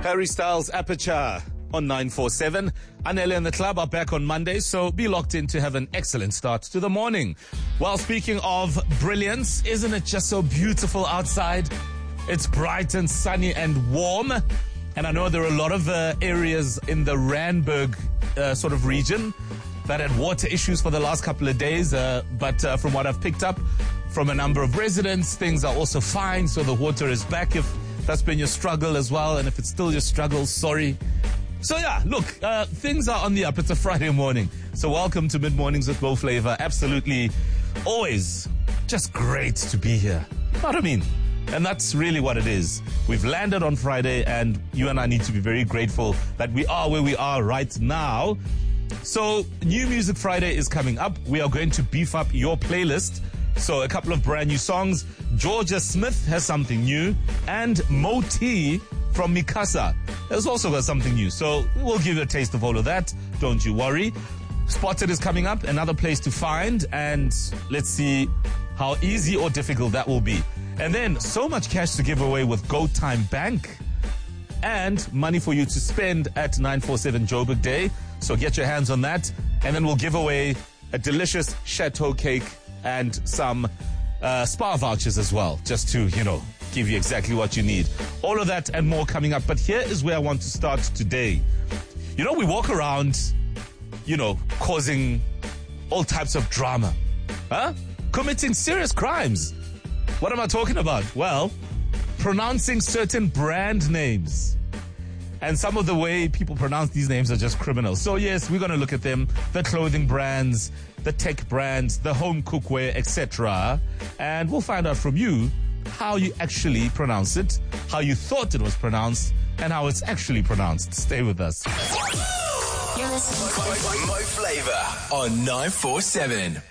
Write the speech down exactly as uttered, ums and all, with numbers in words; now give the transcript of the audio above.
Harry Styles Aperture on nine four seven. Anele and the club are back on Monday, so be locked in to have an excellent start to the morning. Well, speaking of brilliance, isn't it just so beautiful outside? It's bright and sunny and warm. And I know there are a lot of uh, areas in the Randburg uh, sort of region that had water issues for the last couple of days. Uh, but uh, from what I've picked up from a number of residents, things are also fine. So the water is back if that's been your struggle as well. And if it's still your struggle, sorry. So yeah, look, uh, things are on the up. It's a Friday morning. So welcome to Mid Mornings with Mo Flava. Absolutely, always just great to be here. You know what I mean? And that's really what it is. We've landed on Friday, and you and I need to be very grateful that we are where we are right now. So New Music Friday is coming up. We are going to beef up your playlist. So a couple of brand new songs. Georgia Smith has something new, and Mo T from Mikasa has also got something new. So we'll give you a taste of all of that. Don't you worry. Spotted is coming up, another place to find, and let's see how easy or difficult that will be. And then so much cash to give away with Go Time Bank, and money for you to spend at nine four seven Joburg Day. So get your hands on that, and then we'll give away a delicious chateau cake and some uh, spa vouchers as well, just to, you know, give you exactly what you need. All of that and more coming up. But here is where I want to start today. You know, we walk around, you know, causing all types of drama, huh? Committing serious crimes. What am I talking about? Well, pronouncing certain brand names. And some of the way people pronounce these names are just criminal. So yes, we're going to look at them, the clothing brands, the tech brands, the home cookware, et cetera. And we'll find out from you how you actually pronounce it, how you thought it was pronounced, and how it's actually pronounced. Stay with us. You're listening to Mo Flava on nine four seven.